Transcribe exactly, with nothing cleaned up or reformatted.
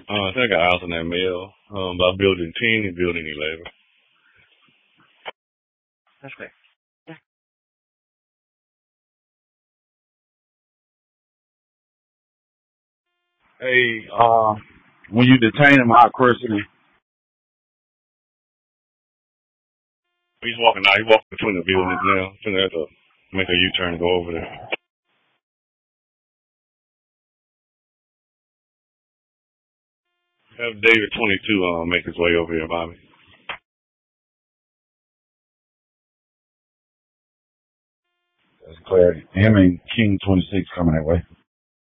Uh, I think I got alternate mail. Um, by building ten and building eleven. That's great. Yeah. Hey, uh, when you detain him, how question? He's walking out. He's walking between the buildings now. So they have to make a U-turn and go over there. Have David twenty-two um, make his way over here, Bobby. That's clarity. Him and King twenty-six coming that way.